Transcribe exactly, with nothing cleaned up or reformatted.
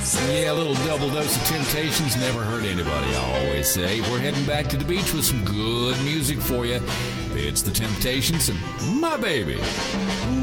Yeah, a little double dose of Temptations never hurt anybody, I always say. We're heading back to the beach with some good music for you. It's the Temptations and My Baby.